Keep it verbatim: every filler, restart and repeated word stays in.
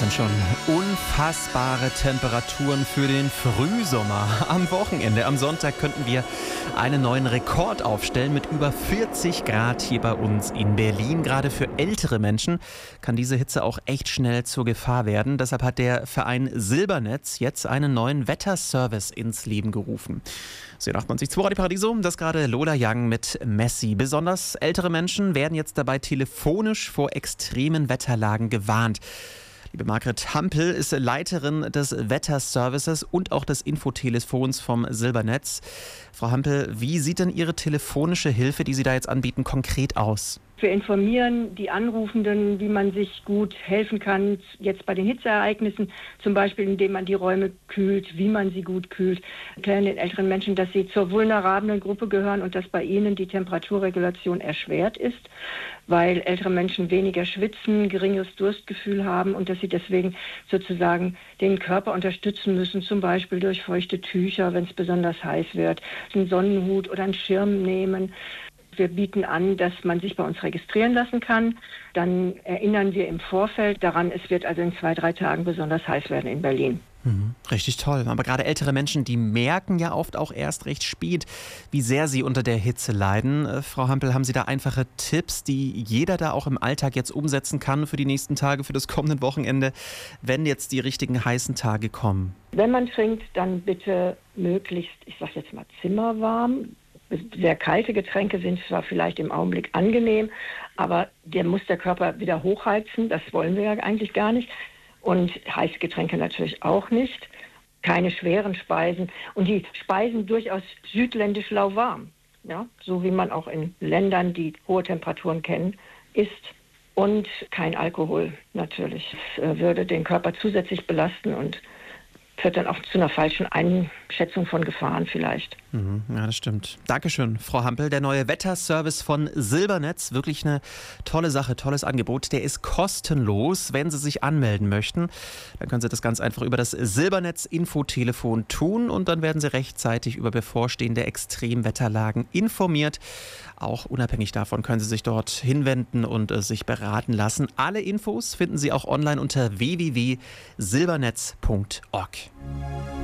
sind schon unfassbare Temperaturen für den Frühsommer. Am Wochenende, am Sonntag, könnten wir einen neuen Rekord aufstellen mit über vierzig Grad hier bei uns in Berlin. Gerade für ältere Menschen kann diese Hitze auch echt schnell zur Gefahr werden. Deshalb hat der Verein Silbernetz jetzt einen neuen Wetterservice ins Leben gerufen. Sie achtundachtzig Komma zwei Radio Paradiso, das gerade Lola Young mit Messi. Besonders ältere Menschen werden jetzt dabei telefonisch vor extremen Wetterlagen gewarnt. Liebe Margret Hampel ist Leiterin des Wetterservices und auch des Infotelefons vom Silbernetz. Frau Hampel, wie sieht denn Ihre telefonische Hilfe, die Sie da jetzt anbieten, konkret aus? Wir informieren die Anrufenden, wie man sich gut helfen kann, jetzt bei den Hitzeereignissen, zum Beispiel indem man die Räume kühlt, wie man sie gut kühlt. Wir erklären den älteren Menschen, dass sie zur vulnerablen Gruppe gehören und dass bei ihnen die Temperaturregulation erschwert ist, weil ältere Menschen weniger schwitzen, geringeres Durstgefühl haben und dass sie deswegen sozusagen den Körper unterstützen müssen, zum Beispiel durch feuchte Tücher, wenn es besonders heiß wird, einen Sonnenhut oder einen Schirm nehmen. Wir bieten an, dass man sich bei uns registrieren lassen kann. Dann erinnern wir im Vorfeld daran, es wird also in zwei, drei Tagen besonders heiß werden in Berlin. Mhm, richtig toll. Aber gerade ältere Menschen, die merken ja oft auch erst recht spät, wie sehr sie unter der Hitze leiden. Äh, Frau Hampel, haben Sie da einfache Tipps, die jeder da auch im Alltag jetzt umsetzen kann für die nächsten Tage, für das kommende Wochenende, wenn jetzt die richtigen heißen Tage kommen? Wenn man trinkt, dann bitte möglichst, ich sage jetzt mal zimmerwarm. Sehr kalte Getränke sind zwar vielleicht im Augenblick angenehm, aber der muss der Körper wieder hochheizen. Das wollen wir ja eigentlich gar nicht. Und heiße Getränke natürlich auch nicht. Keine schweren Speisen. Und die Speisen durchaus südländisch lauwarm. Ja? So wie man auch in Ländern, die hohe Temperaturen kennen, isst. Und kein Alkohol natürlich. Das würde den Körper zusätzlich belasten und führt dann auch zu einer falschen Einschätzung von Gefahren vielleicht. Mhm, ja, das stimmt. Dankeschön, Frau Hampel. Der neue Wetterservice von Silbernetz, wirklich eine tolle Sache, tolles Angebot. Der ist kostenlos. Wenn Sie sich anmelden möchten, dann können Sie das ganz einfach über das Silbernetz-Infotelefon tun und dann werden Sie rechtzeitig über bevorstehende Extremwetterlagen informiert. Auch unabhängig davon können Sie sich dort hinwenden und äh, sich beraten lassen. Alle Infos finden Sie auch online unter w w w punkt silbernetz punkt org.